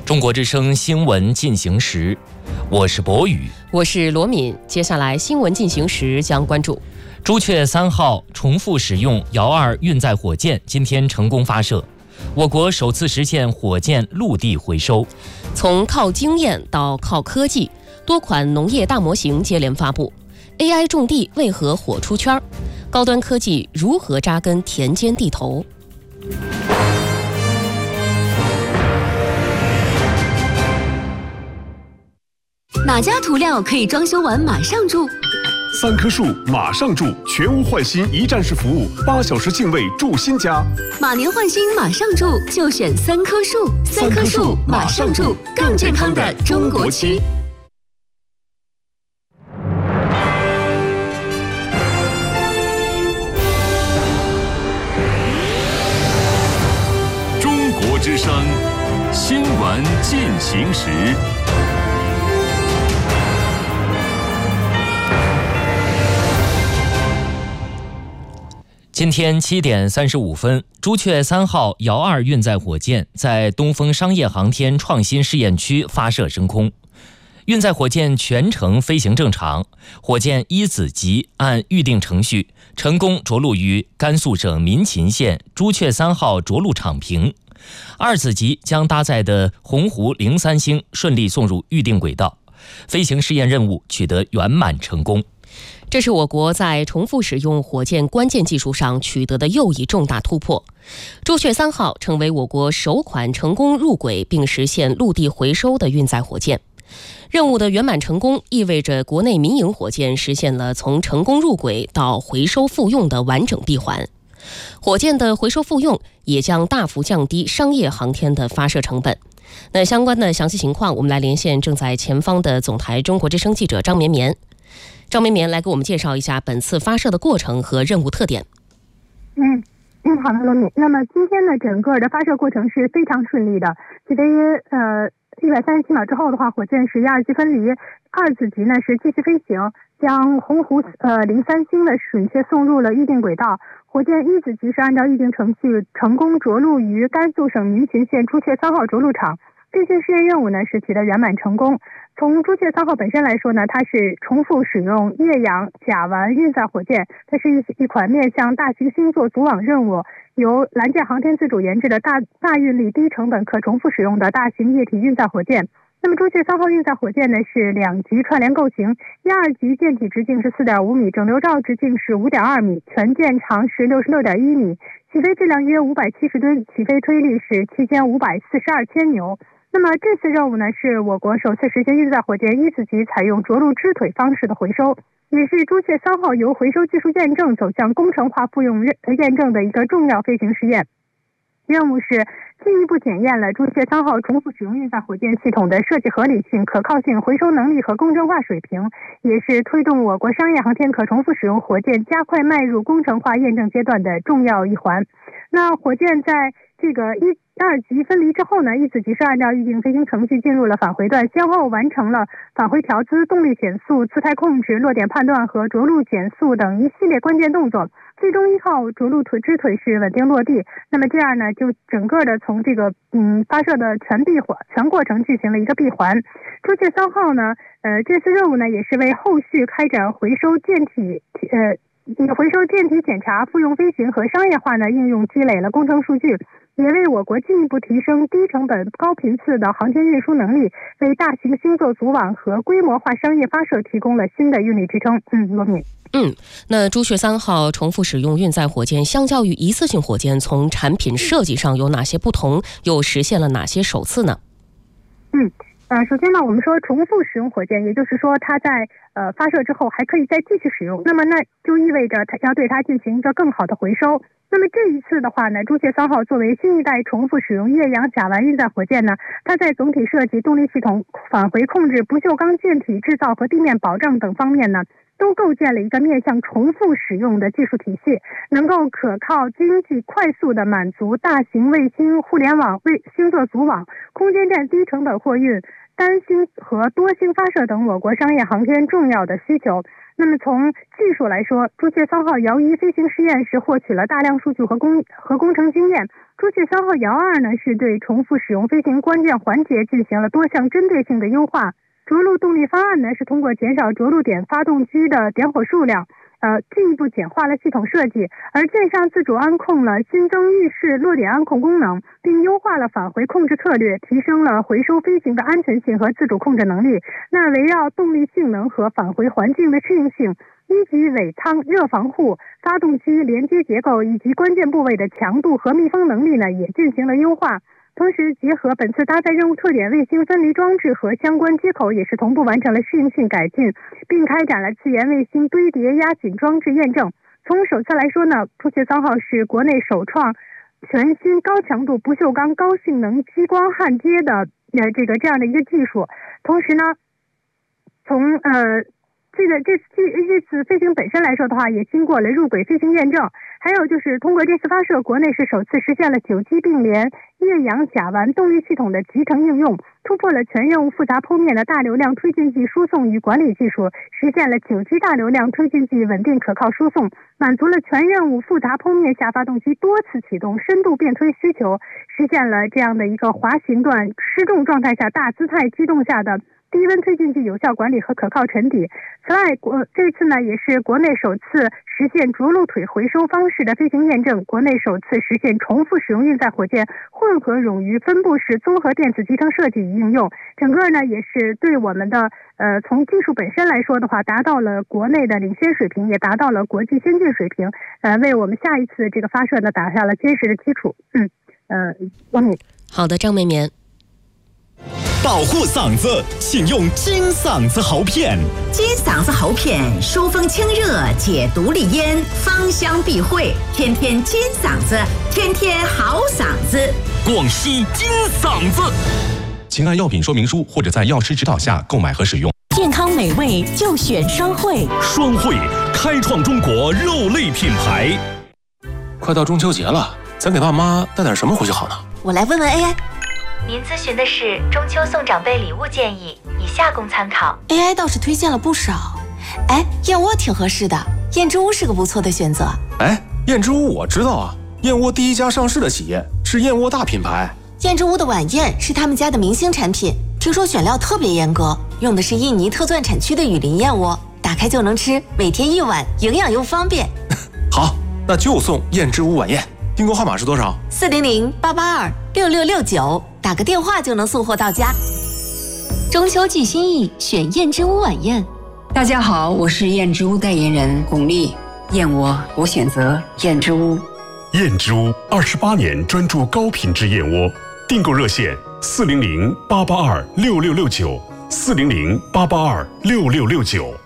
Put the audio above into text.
中国之声新闻进行时，我是博宇， 我是罗敏。接下来新闻进行时将关注： 朱雀3号重复使用遥2运载火箭今天成功发射，我国首次实现火箭陆地回收。 从靠经验到靠科技，多款农业大模型接连发布。AI 种地为何火出圈？高端科技如何扎根田间地头？ 哪家涂料可以装修完马上住 ？3棵树马上住，全屋换新一站式服务，8小时净位住新家。 马年换新马上住，就选3棵树。3棵树马上住，更健康的中国区。 中国之声新闻进行时。 今天7点35分，朱雀3号遥2运载火箭在东风商业航天创新试验区发射升空。运载火箭全程飞行正常，火箭一子级按预定程序成功着陆于甘肃省民勤县朱雀3号着陆场坪，2子级将搭载的鸿鹄03星顺利送入预定轨道，飞行试验任务取得圆满成功。 这是我国在重复使用火箭关键技术上取得的又一重大突破。朱雀3号成为我国首款成功入轨并实现陆地回收的运载火箭。任务的圆满成功意味着国内民营火箭实现了从成功入轨到回收复用的完整闭环。火箭的回收复用也将大幅降低商业航天的发射成本。那相关的详细情况，我们来连线正在前方的总台中国之声记者张绵绵。张绵绵来给我们介绍一下本次发射的过程和任务特点。 好的，罗敏。那么今天呢，整个的发射过程是非常顺利的。记得137秒之后的话，火箭是1、2级分离，2子级呢是继续飞行，将鸿鹄03星呢准确送入了预定轨道。火箭1子级是按照预定程序成功着陆于甘肃省民勤县朱雀3号着陆场。这些试验任务呢是取得圆满成功。从朱雀3号本身来说呢，它是重复使用液氧甲烷运载火箭，它是一款面向大型星座组网任务，由蓝箭航天自主研制的大运力、低成本、可重复使用的大型液体运载火箭。那么朱雀3号运载火箭呢是2级串联构型，1、2级舰体直径是4.5米，整流罩直径是5.2米，全舰长是66.1米，起飞质量约570吨，起飞推力是7542千牛。那么这次任务呢，是我国首次实现运载火箭1子级采用着陆支腿方式的回收，也是朱雀3号由回收技术验证走向工程化复用验证的一个重要飞行试验。任务是进一步检验了朱雀3号重复使用运载火箭系统的设计合理性、可靠性、回收能力和工程化水平，也是推动我国商业航天可重复使用火箭加快迈入工程化验证阶段的重要一环。那火箭在这个1、2级分离之后呢，1子级是按照预定飞行程序进入了返回段，先后完成了返回调姿、动力减速、姿态控制、落点判断和着陆减速等一系列关键动作，最终1号着陆支腿是稳定落地。那么这样呢，就整个的从这个发射的全过程进行了一个闭环。朱雀3号呢，这次任务呢也是为后续开展回收舰体检查、复用飞行和商业化呢应用积累了工程数据，也为我国进一步提升低成本高频次的航天运输能力，为大型星座组网和规模化商业发射提供了新的运力支撑。罗敏。 那朱雀3号重复使用运载火箭相较于一次性火箭，从产品设计上有哪些不同，又实现了哪些首次呢？ 首先呢，我们说重复使用火箭，也就是说它在发射之后还可以再继续使用，那么那就意味着它要对它进行一个更好的回收。那么这一次的话呢，朱雀3号作为新一代重复使用液氧甲烷运载火箭呢，它在总体设计、动力系统、返回控制、不锈钢舰体制造和地面保障等方面呢，都构建了一个面向重复使用的技术体系，能够可靠、经济、快速地满足大型卫星、互联网、星座组网、空间站低成本货运、单星和多星发射等我国商业航天重要的需求。 那么从技术来说，朱雀3号遥1飞行实验是获取了大量数据和工程经验。朱雀3号遥2呢，是对重复使用飞行关键环节进行了多项针对性的优化。着陆动力方案呢，是通过减少着陆点发动机的点火数量，进一步简化了系统设计，而舰上自主安控了新增浴室落点安控功能，并优化了返回控制策略，提升了回收飞行的安全性和自主控制能力。那围绕动力性能和返回环境的适应性，一级尾舱热防护、发动机连接结构以及关键部位的强度和密封能力呢，也进行了优化。同时，结合本次搭载任务特点卫星分离装置和相关接口，也是同步完成了适应性改进，并开展了次元卫星堆叠压紧装置验证。从首次来说呢，朱雀3号是国内首创全新高强度不锈钢高性能激光焊接的这样的一个技术。同时呢，从这次飞行本身来说的话，也经过了入轨飞行验证。还有就是通过这次发射，国内是首次实现了9机并联液氧甲烷动力系统的集成应用，突破了全任务复杂剖面的大流量推进剂输送与管理技术，实现了9机大流量推进剂稳定可靠输送，满足了全任务复杂剖面下发动机多次启动深度变推需求，实现了这样的一个滑行段失重状态下大姿态机动下的低温推进剂有效管理和可靠沉底。此外，这次呢也是国内首次实现着陆腿回收方式的飞行验证，国内首次实现重复使用运载火箭混合冗余分布式综合电子集成设计与应用。整个呢也是对我们的从技术本身来说的话，达到了国内的领先水平，也达到了国际先进水平，为我们下一次这个发射呢打下了坚实的基础。王敏。 好的，张绵绵。 保护嗓子，请用金嗓子喉片。 金嗓子喉片疏风清热，解毒利咽，芳香避秽，天天金嗓子，天天好嗓子。 广西金嗓子，请按药品说明书或者在药师指导下购买和使用。 健康美味就选双汇， 双汇开创中国肉类品牌。 快到中秋节了，咱给爸妈带点什么回去好呢？ 我来问问 AI。 您咨询的是中秋送长辈礼物建议，以下供参考。 AI 倒是推荐了不少，燕窝挺合适的，燕之屋是个不错的选择。 燕之屋我知道啊，燕窝第一家上市的企业，是燕窝大品牌。 燕之屋的晚宴是他们家的明星产品，听说选料特别严格，用的是印尼特钻产区的雨林燕窝，打开就能吃，每天1碗，营养又方便。 好，那就送燕之屋晚宴。订购号码是多少 ？400-882-6669，打个电话就能送货到家。 中秋寄心意，选燕之屋晚宴。 大家好，我是燕之屋代言人巩俐。燕窝我选择燕之屋。 燕之屋28年专注高品质燕窝，订购热线400-882-6669，400-882-6669。